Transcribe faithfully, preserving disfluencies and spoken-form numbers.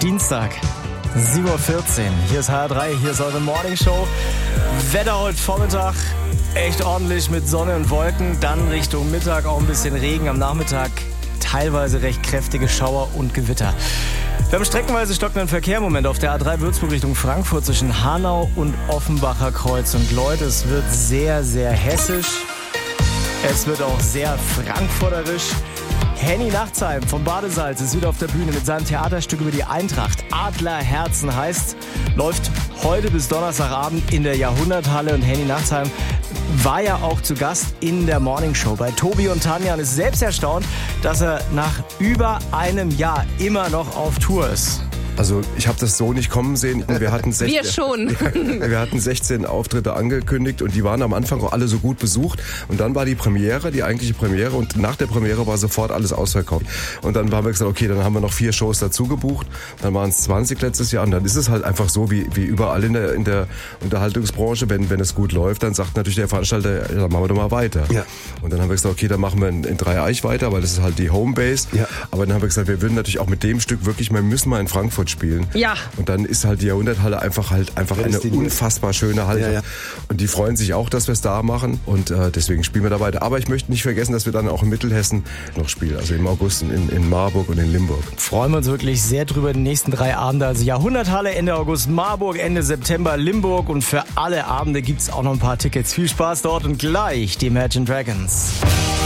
Dienstag, sieben Uhr vierzehn. Hier ist H R drei, hier ist eure Morning Show. Wetter heute Vormittag echt ordentlich mit Sonne und Wolken. Dann Richtung Mittag auch ein bisschen Regen. Am Nachmittag teilweise recht kräftige Schauer und Gewitter. Wir haben streckenweise stockenden Verkehr im Moment auf der A drei Würzburg Richtung Frankfurt zwischen Hanau und Offenbacher Kreuz und Leute. Es wird sehr, sehr hessisch. Es wird auch sehr frankfurterisch. Henny Nachtsheim vom Badesalz ist wieder auf der Bühne mit seinem Theaterstück über die Eintracht. Adlerherzen heißt, läuft heute bis Donnerstagabend in der Jahrhunderthalle. Und Henny Nachtsheim war ja auch zu Gast in der Morning Show bei Tobi und Tanja und ist selbst erstaunt, dass er nach über einem Jahr immer noch auf Tour ist. Also ich habe das so nicht kommen sehen. Wir hatten sechzehn, Wir schon. Ja, wir hatten sechzehn Auftritte angekündigt und die waren am Anfang auch alle so gut besucht. Und dann war die Premiere, die eigentliche Premiere und nach der Premiere war sofort alles ausverkauft. Und dann haben wir gesagt, okay, dann haben wir noch vier Shows dazu gebucht. Dann waren es zwanzig letztes Jahr und dann ist es halt einfach so wie, wie überall in der, in der Unterhaltungsbranche. Wenn, wenn es gut läuft, dann sagt natürlich der Veranstalter, ja, dann machen wir doch mal weiter. Ja. Und dann haben wir gesagt, okay, dann machen wir in, in Dreieich weiter, weil das ist halt die Homebase. Ja. Aber dann haben wir gesagt, wir würden natürlich auch mit dem Stück wirklich, wir müssen mal in Frankfurt spielen. Ja. Und dann ist halt die Jahrhunderthalle einfach halt einfach eine unfassbar schöne Halle. Ja, ja. Und die freuen sich auch, dass wir es da machen und äh, deswegen spielen wir da weiter. Aber ich möchte nicht vergessen, dass wir dann auch in Mittelhessen noch spielen, also im August in, in Marburg und in Limburg. Freuen wir uns wirklich sehr drüber, die nächsten drei Abende. Also Jahrhunderthalle Ende August, Marburg Ende September, Limburg und für alle Abende gibt es auch noch ein paar Tickets. Viel Spaß dort und gleich die Imagine Dragons.